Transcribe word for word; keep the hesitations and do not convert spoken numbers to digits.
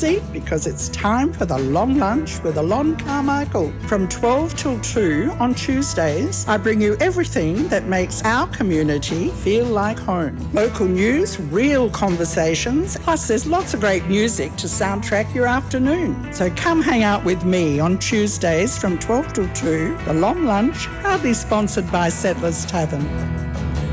seat because it's time for the long lunch with Alon Carmichael. From twelve till two on Tuesdays, I bring you everything that makes our community feel like home. Local news, real conversations, plus there's lots of great music to soundtrack your afternoon. So come hang out with me on Tuesdays from twelve till two. The Long Lunch, proudly sponsored by Settlers Tavern.